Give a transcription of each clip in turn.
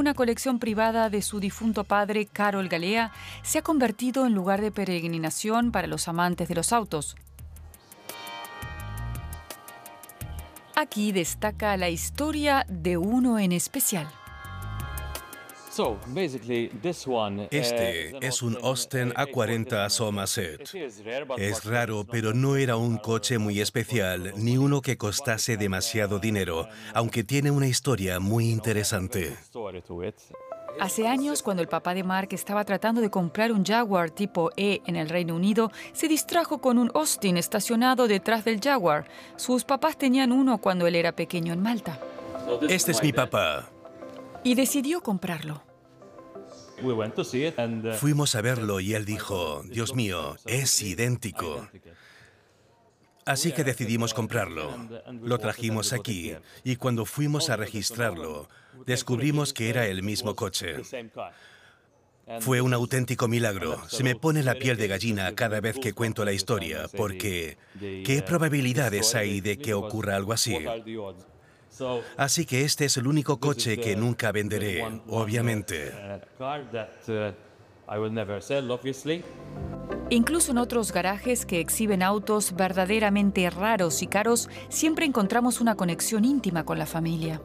una colección privada de su difunto padre, Carol Galea, se ha convertido en lugar de peregrinación para los amantes de los autos. Aquí destaca la historia de uno en especial. Este es un Austin A40 Somerset. Es raro, pero no era un coche muy especial, ni uno que costase demasiado dinero, aunque tiene una historia muy interesante. Hace años, cuando el papá de Mark estaba tratando de comprar un Jaguar tipo E en el Reino Unido, se distrajo con un Austin estacionado detrás del Jaguar. Sus papás tenían uno cuando él era pequeño en Malta. Este es mi papá. Y decidió comprarlo. Fuimos a verlo y él dijo, Dios mío, es idéntico. Así que decidimos comprarlo. Lo trajimos aquí y cuando fuimos a registrarlo, descubrimos que era el mismo coche. Fue un auténtico milagro. Se me pone la piel de gallina cada vez que cuento la historia, porque ¿qué probabilidades hay de que ocurra algo así? Así que este es el único coche que nunca venderé, obviamente. Incluso en otros garajes que exhiben autos verdaderamente raros y caros, siempre encontramos una conexión íntima con la familia.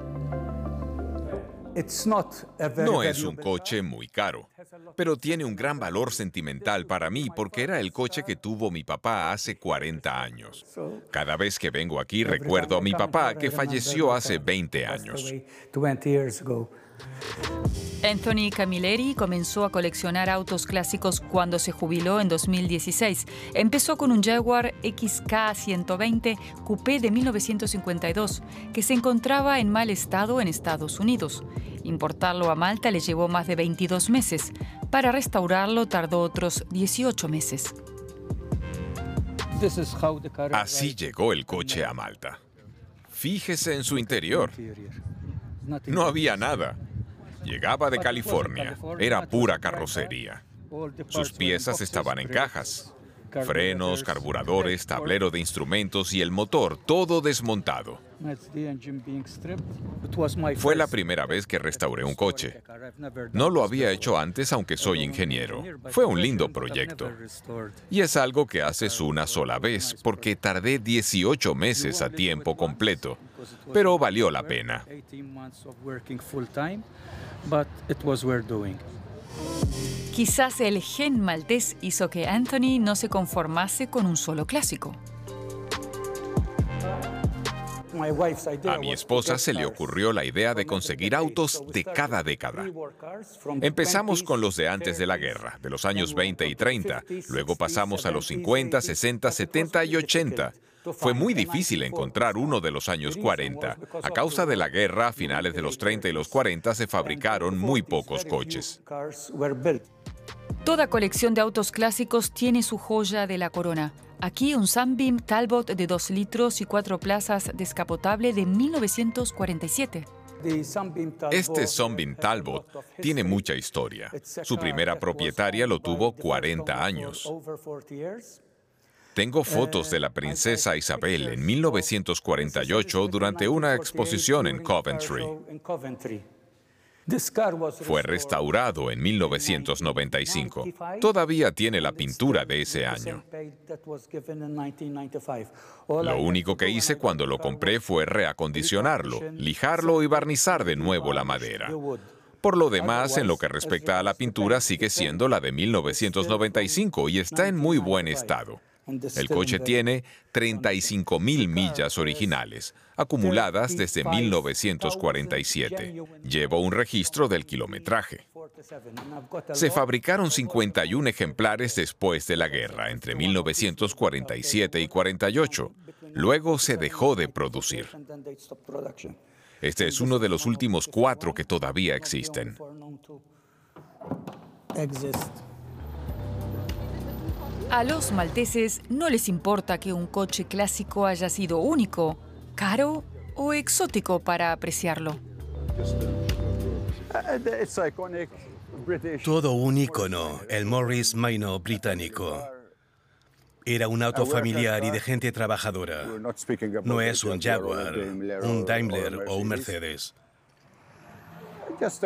No es un coche muy caro, pero tiene un gran valor sentimental para mí porque era el coche que tuvo mi papá hace 40 años. Cada vez que vengo aquí recuerdo a mi papá que falleció hace 20 años. Anthony Camilleri comenzó a coleccionar autos clásicos cuando se jubiló en 2016. Empezó con un Jaguar XK120 Coupé de 1952, que se encontraba en mal estado en Estados Unidos. Importarlo a Malta le llevó más de 22 meses. Para restaurarlo tardó otros 18 meses. Así llegó el coche a Malta. Fíjese en su interior. No había nada. Llegaba de California. Era pura carrocería. Sus piezas estaban en cajas. Frenos, carburadores, tablero de instrumentos y el motor, todo desmontado. Fue la primera vez que restauré un coche. No lo había hecho antes, aunque soy ingeniero. Fue un lindo proyecto. Y es algo que haces una sola vez, porque tardé 18 meses a tiempo completo. Pero valió la pena. Quizás el gen maltés hizo que Anthony no se conformase con un solo clásico. A mi esposa se le ocurrió la idea de conseguir autos de cada década. Empezamos con los de antes de la guerra, de los años 20 y 30. Luego pasamos a los 50, 60, 70 y 80. Fue muy difícil encontrar uno de los años 40. A causa de la guerra, a finales de los 30 y los 40 se fabricaron muy pocos coches. Toda colección de autos clásicos tiene su joya de la corona. Aquí un Sunbeam Talbot de 2 litros y 4 plazas descapotable de 1947. Este Sunbeam Talbot tiene mucha historia. Su primera propietaria lo tuvo 40 años. Tengo fotos de la princesa Isabel en 1948 durante una exposición en Coventry. Fue restaurado en 1995. Todavía tiene la pintura de ese año. Lo único que hice cuando lo compré fue reacondicionarlo, lijarlo y barnizar de nuevo la madera. Por lo demás, en lo que respecta a la pintura, sigue siendo la de 1995 y está en muy buen estado. El coche tiene 35.000 millas originales, acumuladas desde 1947. Llevo un registro del kilometraje. Se fabricaron 51 ejemplares después de la guerra, entre 1947 y 48. Luego se dejó de producir. Este es uno de los últimos 4 que todavía existen. A los malteses no les importa que un coche clásico haya sido único, caro o exótico para apreciarlo. Todo un ícono, el Morris Minor británico. Era un auto familiar y de gente trabajadora. No es un Jaguar, un Daimler o un Mercedes.